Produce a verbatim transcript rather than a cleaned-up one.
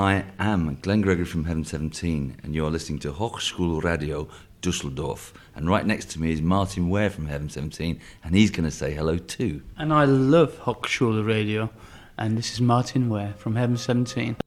I am Glenn Gregory from Heaven seventeen, and you're listening to Hochschulradio Dusseldorf. And right next to me is Martin Ware from Heaven seventeen, and he's going to say hello too. And I love Hochschulradio, and this is Martin Ware from Heaven seventeen.